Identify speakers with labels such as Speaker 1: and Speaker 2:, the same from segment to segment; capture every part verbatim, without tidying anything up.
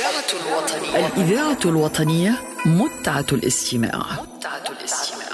Speaker 1: الإذاعة الوطنية الإذاعة الوطنية متعة الاستماع. متعة الاستماع.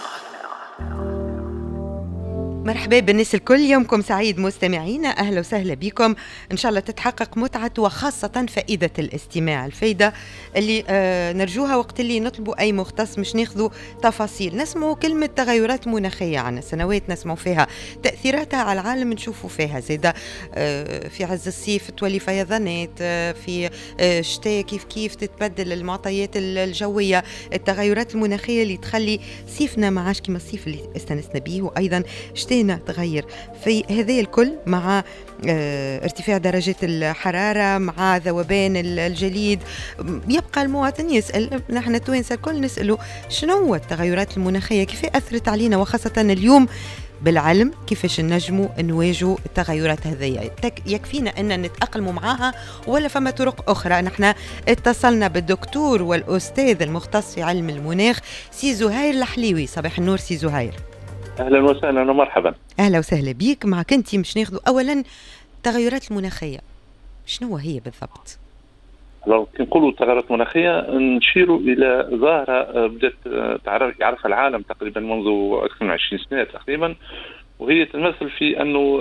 Speaker 2: مرحبا بالناس الكل، يومكم سعيد مستمعينا، أهلا وسهلا بكم. إن شاء الله تتحقق متعة وخاصة فائدة الاستماع، الفائدة اللي آه نرجوها وقت اللي نطلبوا أي مختص مش ناخذوا تفاصيل. نسمعوا كلمة تغيرات مناخية عنا سنوات، نسمعوا فيها تأثيراتها على العالم، نشوفوا فيها زيادة آه في عز الصيف تولي فيضانات، آه في آه شتاء كيف كيف تتبدل المعطيات الجوية، التغيرات المناخية اللي تخلي صيفنا ما عادش كما الصيف اللي استنسنا به، وأيضا شتينا تغير في هذا الكل مع اه ارتفاع درجات الحرارة، مع ذوبان الجليد. يبقى المواطن يسأل، نحن التوانسة الكل نسأله شنو هو التغيرات المناخية، كيف أثرت علينا، وخاصة اليوم بالعلم كيفاش نجموا نواجهوا التغيرات هذه. يكفينا أن نتأقلموا معها ولا فما طرق أخرى؟ نحن اتصلنا بالدكتور والأستاذ المختص في علم المناخ سي زهير الحليوي. صباح النور سي زهير.
Speaker 3: أهلا وسهلا ومرحبا.
Speaker 2: أهلا وسهلا بيك. معك أنت مش ناخذوا أولا التغيرات المناخية، شنو هي بالضبط؟
Speaker 3: لو نقولوا التغيرات المناخية نشيروا إلى ظاهرة بدأت تعرف يعرفها العالم تقريبا منذ أكثر من عشرين سنة تقريبا، وهي تتمثل في أنه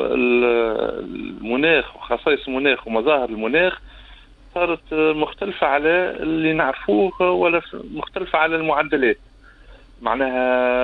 Speaker 3: المناخ وخصائص المناخ ومظاهر المناخ صارت مختلفة على اللي نعرفوه، ولا مختلفة على المعدلات. معناها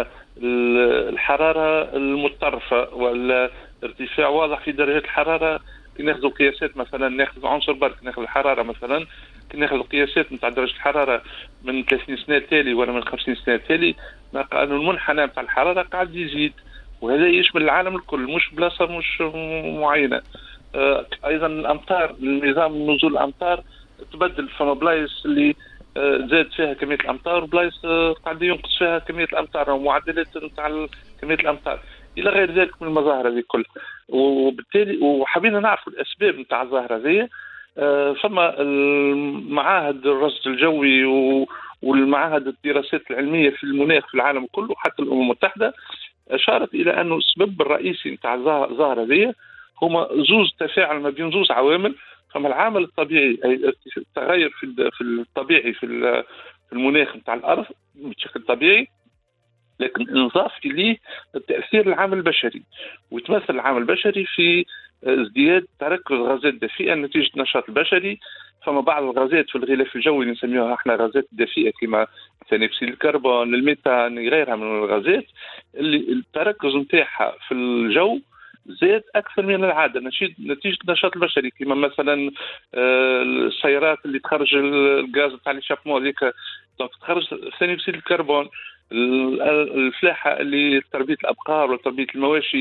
Speaker 3: الحرارة المتطرفة ولا ارتفاع واضح في درجة الحرارة. كي ناخذ قياسات مثلا، ناخذ عنصر برك، ناخذ الحرارة مثلا، كي ناخذ قياسات نتاع درجة الحرارة من ثلاثين سنة تالي ولا من خمسين سنة تالي، نلقى أنه المنحنى نتاع الحرارة قاعد يزيد، وهذا يشمل العالم الكل، مش بلاصة مش معينة. أيضا الأمطار، نظام نزول الأمطار تبدل، فما بلايص اللي زاد فيها كمية الأمطار وبلايص قاعد ينقص فيها كمية الأمطار ومعدلات نتاع كمية الأمطار إلى غير ذلك من المظاهر هذه كل. وبالتالي وحبينا نعرف الأسباب نتاع الظاهرة هذه. فما المعاهد الرصد الجوي والمعاهد الدراسات العلمية في المناخ في العالم كله وحتى الأمم المتحدة أشارت إلى أنه السبب الرئيسي نتاع الظاهرة هذه هما زوز تفاعل ما بين زوز عوامل. فما العامل الطبيعي أي التغير في في الطبيعي في المناخ نتاع الأرض بشكل طبيعي، لكن نضاف إليه التأثير العامل البشري، ويتمثل العامل البشري في ازدياد تركز غازات دفيئة نتيجة النشاط البشري. فما بعض الغازات في الغلاف الجوي اللي نسميها احنا غازات دفيئة كما ثاني أكسيد الكربون، الميثان، غيرها من الغازات اللي التركز نتاعها في الجو زاد أكثر من العادة نتيجة النشاط البشري، كما مثلا السيارات اللي تخرج الغاز تاع ليشابمون هذيك تخرج ثاني أكسيد الكربون، الفلاحة اللي تربية الأبقار وتربية المواشي